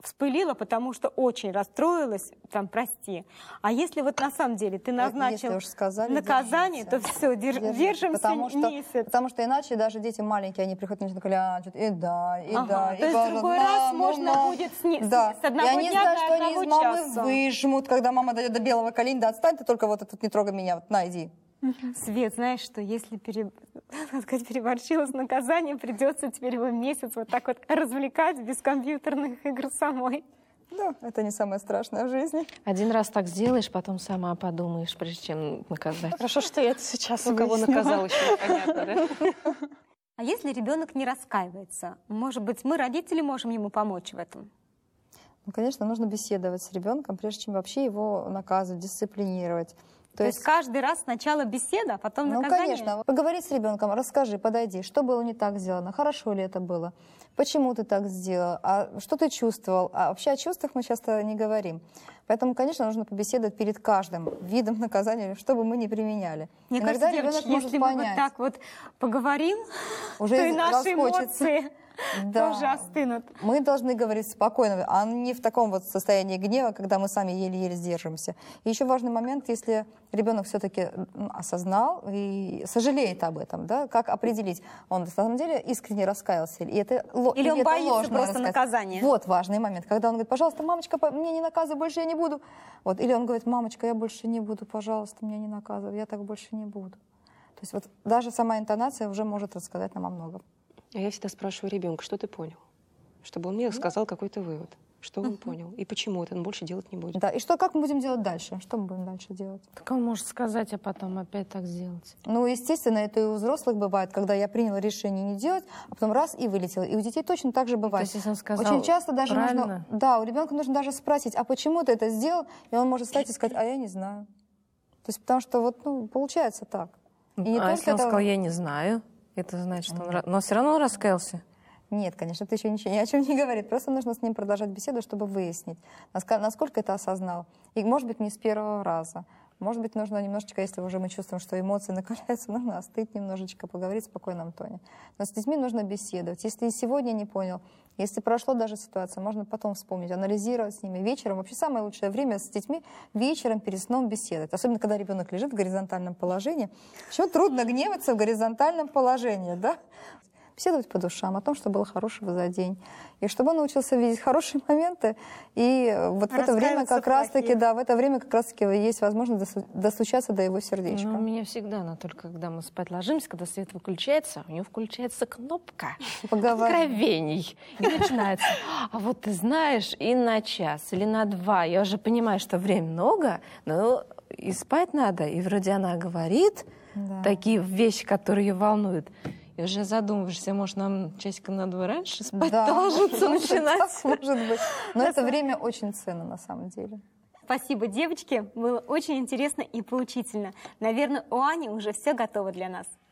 вспылила, потому что очень расстроилась, там, прости. А если вот на самом деле ты назначил наказание, то все, держимся месяц. Потому что иначе даже дети маленькие, они приходят, начинают клянчить, и да. То есть в другой раз можно будет с одного дня до что они из мамы часа. выжмут, когда мама дойдет до белого коленя, да отстань, ты только вот тут не трогай меня, вот на, иди. Свет, знаешь что, если переборщила с наказанием, придется теперь его месяц вот так вот развлекать без компьютерных игр самой. Да, это не самое страшное в жизни. Один раз так сделаешь, потом сама подумаешь, прежде чем наказать. Хорошо, что я это сейчас У кого наказал, еще непонятно, да? А если ребенок не раскаивается, может быть, мы, родители, можем ему помочь в этом? Ну, конечно, нужно беседовать с ребенком, прежде чем вообще его наказывать, дисциплинировать. То есть каждый раз сначала беседа, а потом наказание? Ну, конечно. Поговори с ребенком, расскажи, подойди, что было не так сделано, хорошо ли это было, почему ты так сделал, а что ты чувствовал. А вообще о чувствах мы часто не говорим. Поэтому, конечно, нужно побеседовать перед каждым видом наказания, что бы мы ни применяли. Мне Иногда кажется, девочки, ребенок если может мы понять. вот так вот поговорим, уже то и наши расхочется. эмоции тоже остынут. Мы должны говорить спокойно, а не в таком вот состоянии гнева, когда мы сами еле-еле сдерживаемся. И еще важный момент, если ребенок все-таки осознал и сожалеет об этом, да, как определить, он на самом деле искренне раскаялся, или он боится ложное просто наказания. Вот важный момент, когда он говорит, пожалуйста, мамочка, меня не наказывай, больше я не буду. Вот. Или он говорит, мамочка, я больше не буду, пожалуйста, меня не наказывай, я так больше не буду. То есть вот даже сама интонация уже может рассказать нам о многом. А я всегда спрашиваю ребенка, что ты понял? Чтобы он мне сказал какой-то вывод. Что он понял и почему это он больше делать не будет. Да, и как мы будем делать дальше? Что мы будем дальше делать? Так он может сказать, а потом опять так сделать. Ну, естественно, это и у взрослых бывает, когда я приняла решение не делать, а потом раз и вылетела. И у детей точно так же бывает. То есть, если он сказал очень часто даже правильно. нужно... Да, у ребенка нужно даже спросить, а почему ты это сделал? И он может встать и сказать, а я не знаю. То есть потому что вот, получается так. И не а если он сказал, я не знаю, это значит, что он... Но все равно он раскаялся. Нет, конечно, это еще ничего ни о чем не говорит. Просто нужно с ним продолжать беседу, чтобы выяснить, насколько это осознал. И, может быть, не с первого раза. Может быть, нужно немножечко, если уже мы чувствуем, что эмоции накаляются, нужно остыть немножечко, поговорить в спокойном тоне. Но с детьми нужно беседовать. Если и сегодня не понял, если прошло даже ситуация, можно потом вспомнить, анализировать с ними вечером. Вообще самое лучшее время с детьми вечером перед сном беседовать. Особенно, когда ребенок лежит в горизонтальном положении. Еще трудно гневаться в горизонтальном положении, да? Беседовать по душам, о том, что было хорошего за день. И чтобы он научился видеть хорошие моменты. И вот в это время как раз-таки, да, в это время как раз-таки есть возможность достучаться до его сердечка. Ну, у меня всегда, но только когда мы спать ложимся, когда свет выключается, у него включается кнопка откровений. И начинается, а вот ты знаешь, и на час, или на 2. Я уже понимаю, что времени много, но и спать надо. И вроде она говорит такие вещи, которые ее волнуют. И уже задумываешься, может, нам часика на 2 раньше спать ложиться начинать? Может быть. Но это время очень ценно на самом деле. Спасибо, девочки. Было очень интересно и поучительно. Наверное, у Ани уже все готово для нас.